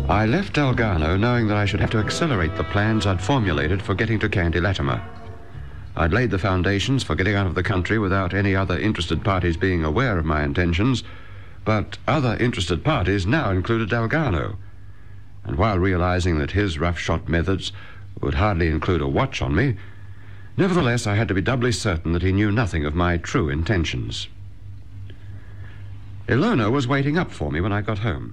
I left Dalgarno knowing that I should have to accelerate the plans I'd formulated for getting to Candy Latimer. I'd laid the foundations for getting out of the country without any other interested parties being aware of my intentions, but other interested parties now included Dalgarno. And while realizing that his rough-shot methods would hardly include a watch on me, nevertheless I had to be doubly certain that he knew nothing of my true intentions. Ilona was waiting up for me when I got home.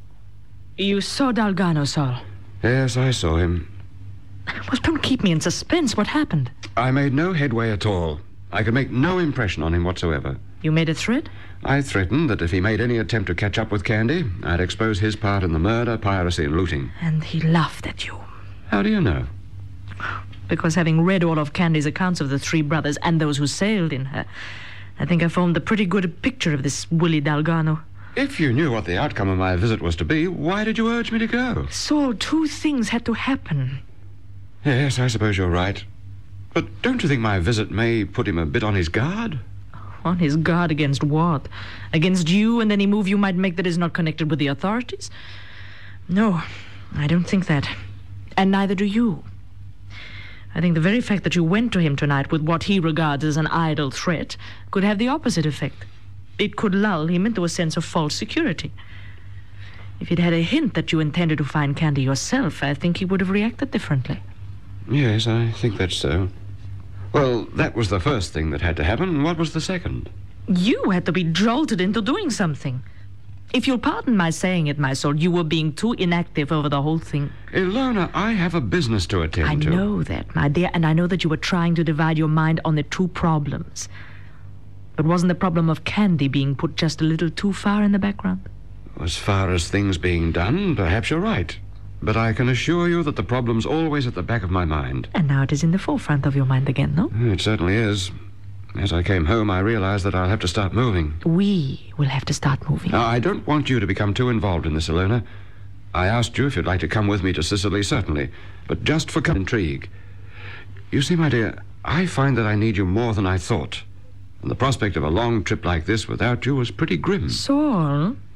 You saw Dalgarno, Saul? Yes, I saw him. Well, don't keep me in suspense. What happened? I made no headway at all. I could make no impression on him whatsoever. You made a threat? I threatened that if he made any attempt to catch up with Candy, I'd expose his part in the murder, piracy, and looting. And he laughed at you. How do you know? Because having read all of Candy's accounts of the three brothers and those who sailed in her, I think I formed a pretty good picture of this Willie Dalgarno. If you knew what the outcome of my visit was to be, why did you urge me to go? Saul, two things had to happen. Yes, I suppose you're right. But don't you think my visit may put him a bit on his guard? On his guard against what? Against you and any move you might make that is not connected with the authorities? No, I don't think that. And neither do you. I think the very fact that you went to him tonight with what he regards as an idle threat could have the opposite effect. It could lull him into a sense of false security. If he'd had a hint that you intended to find Candy yourself, I think he would have reacted differently. Yes, I think that's so. Well, that was the first thing that had to happen. What was the second? You had to be jolted into doing something. If you'll pardon my saying it, my soul, you were being too inactive over the whole thing. Ilona, I have a business to attend to. I know that, my dear, and I know that you were trying to divide your mind on the two problems. But wasn't the problem of Candy being put just a little too far in the background? As far as things being done, perhaps you're right. But I can assure you that the problem's always at the back of my mind. And now it is in the forefront of your mind again, no? It certainly is. As I came home, I realized that I'll have to start moving. We will have to start moving. Now, I don't want you to become too involved in this, Ilona. I asked you if you'd like to come with me to Sicily, certainly, but just for intrigue. You see, my dear, I find that I need you more than I thought. And the prospect of a long trip like this without you was pretty grim. Saul,